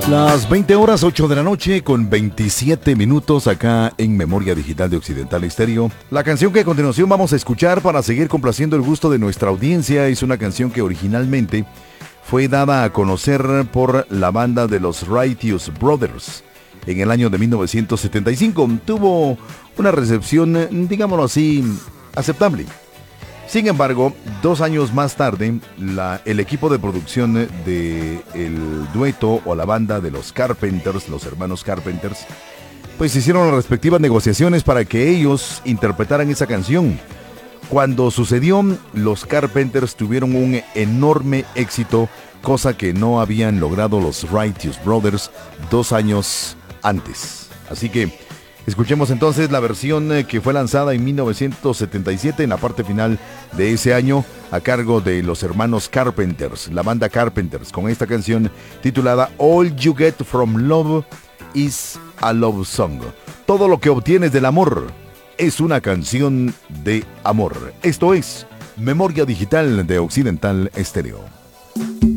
Las 20 horas 8 de la noche con 27 minutos acá en Memoria Digital de Occidental Estéreo. La canción que a continuación vamos a escuchar para seguir complaciendo el gusto de nuestra audiencia es una canción que originalmente fue dada a conocer por la banda de los Righteous Brothers en el año de 1975. Tuvo una recepción, digámoslo así, aceptable. Sin embargo, 2 años más tarde, el equipo de producción del dueto o la banda de los Carpenters, los hermanos Carpenters, pues hicieron las respectivas negociaciones para que ellos interpretaran esa canción. Cuando sucedió, los Carpenters tuvieron un enorme éxito, cosa que no habían logrado los Righteous Brothers 2 años antes. Así que escuchemos entonces la versión que fue lanzada en 1977 en la parte final de ese año a cargo de los hermanos Carpenters, la banda Carpenters, con esta canción titulada All You Get From Love Is a Love Song. Todo lo que obtienes del amor es una canción de amor. Esto es Memoria Digital de Occidental Estéreo.